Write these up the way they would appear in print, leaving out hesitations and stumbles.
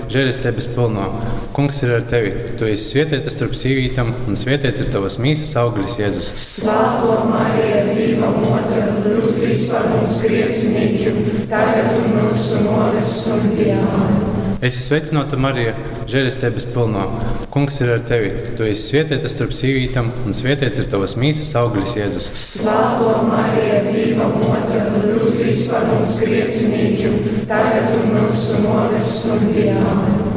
žēlastības pilnā, Kungs ir ar tevi. Tu esi svētīta starp sīvītām, un svētīts ir tavas mīsas auglis, Jēzus. Svētā Marija, Dieva mote, lūdzīs par mums grēciniekiem, tagad un mūsu nāves stundā. Esi sveicināta, Marija, žēlastības pilnā, Kungs ir ar tevi. Tu esi svētīta starp sīvītām, un svētīts ir tavas mīsas auglis, Jēzus. Svētā Marija, Dieva mote, lūdzīs par mums grēciniekiem, tagad un mūsu nāves stundā.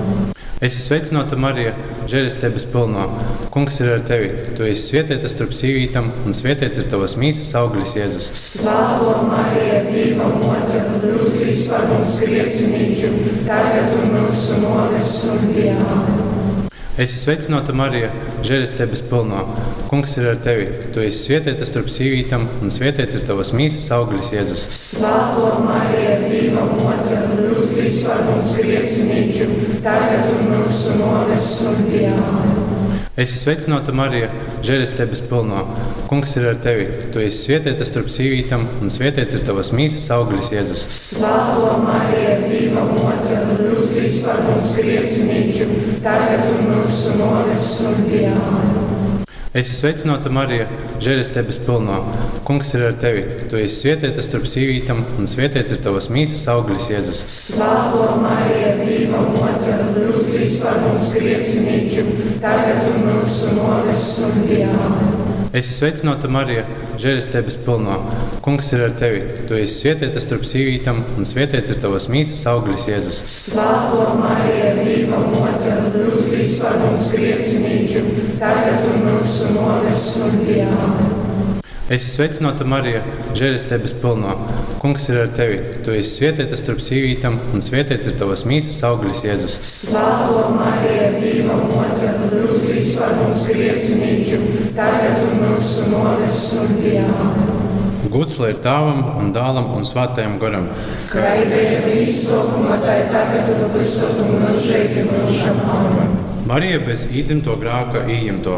Esi sveicināta, Marija, žēlastības pilnā, Kungs ir ar tevi. Tu esi svētīta starp sīvītām, un svētīts ir tavas mīsas auglis, Jēzus. Svētā Marija, Dieva mote, lūdzīs par mums grēciniekiem, tagad un mūsu nāves stundā. Esi sveicināta, Marija, žēlastības pilnā, Kungs ir ar tevi. Tu esi svētīta starp sīvītām, un svētīts ir tavas mīsas auglis, Jēzus. Svētā Marija, Dieva mote, lūdzīs par mums grēciniekiem, tagad un mūsu nāves stundā. Esi sveicināta, Marija, žēlastības pilnā, Kungs ir ar tevi. Tu esi svētīta starp sīvītām, un svētīts ir tavas mīsas auglis, Jēzus. Svētā Marija, Dieva mote, lūdzīs par mums grēciniekiem, tagad un mūsu nāves stundā. Esi sveicināta, Marija, žēlastības pilnā, Kungs ir ar tevi. Tu esi svētīta starp sīvītām, un svētīts ir tavas mīsas auglis, Jēzus. Svētā Marija, Dieva mote, lūdzīs par mums grēciniekiem, tagad un mūsu nāves stundā. Esi sveicināta, Marija, žēlastības pilnā, Kungs ir ar tevi. Tu esi svētīta starp sīvītām, un svētīts ir tavas mīsas auglis, Jēzus. Svētā Marija, Dieva mote, lūdzīs par mums grēciniekiem, tagad un mūsu nāves stundā. Esi sveicināta, Marija, žēlastības pilnā, Kungs ir ar tevi. Tu esi svētīta starp sīvītām, un svētīts ir tavas mīsas auglis, Jēzus. Svētā Marija, Dieva mote, lūdzīs par mums grēciniekiem, tagad un mūsu nāves stundā. Gods lai ir Tēvam un Dēlam un Svētajam garam. Kā bija izsākumā, tā tagad un visur un mūžīgi mūžam. Amen. Marija bez īdzimto grēka ījimto.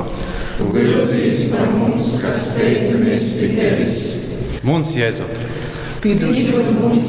Lūdzīs par mums, kas steidzamies pie tevis. Mums Jēzu. Piedod mums